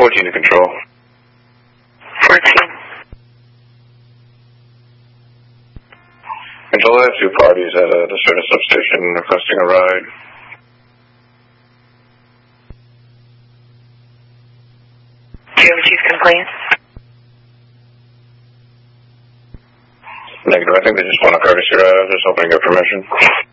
14 to control. 14. Control, I have two parties at the service substation requesting a ride. Do you have a chief complaint? Negative. I think they just want a courtesy ride. I'm just hoping to get permission.